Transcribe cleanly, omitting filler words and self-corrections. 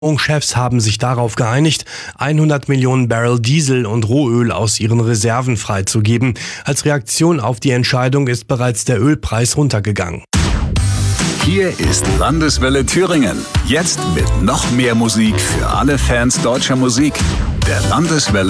Chefs haben sich darauf geeinigt, 100 Millionen Barrel Diesel und Rohöl aus ihren Reserven freizugeben. Als Reaktion auf die Entscheidung ist bereits der Ölpreis runtergegangen. Hier ist Landeswelle Thüringen. Jetzt mit noch mehr Musik für alle Fans deutscher Musik. Der Landeswelle